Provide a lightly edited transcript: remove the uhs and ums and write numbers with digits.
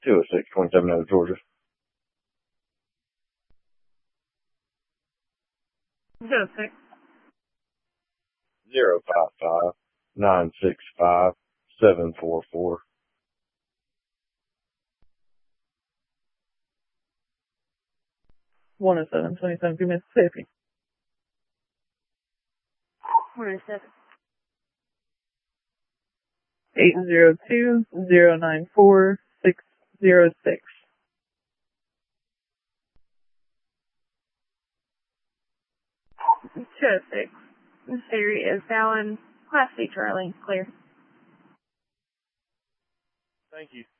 206, 27 out of Georgia. 206. 055 965 744. 107, 27 Mississippi. 107. 802 094 606. 206. This area is Fallon. Class C Charlie. Clear. Thank you.